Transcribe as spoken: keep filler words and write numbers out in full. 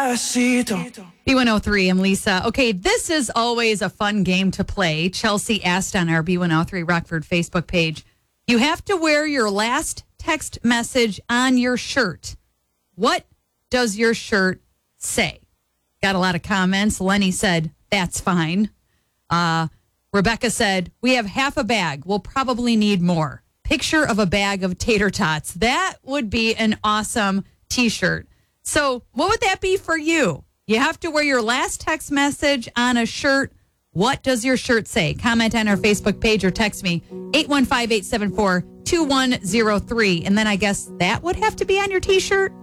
B one oh three, I'm Lisa. Okay, this is always a fun game to play. Chelsea asked on our B one oh three Rockford Facebook page, you have to wear your last text message on your shirt. What does your shirt say? Got a lot of comments. Lenny said, that's fine. Uh, Rebecca said, we have half a bag. We'll probably need more. Picture of a bag of tater tots. That would be an awesome t-shirt. So what would that be for you? You have to wear your last text message on a shirt. What does your shirt say? Comment on our Facebook page or text me eight one five, eight seven four, two one zero three. And then I guess that would have to be on your t-shirt.